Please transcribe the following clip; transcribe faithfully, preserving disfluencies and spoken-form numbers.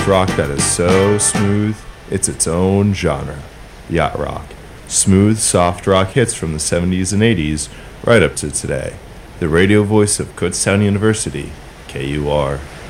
Rock that is so smooth, it's its own genre. Yacht rock. Smooth, soft rock hits from the seventies and eighties, right up to today. The radio voice of Kutztown University, K U R.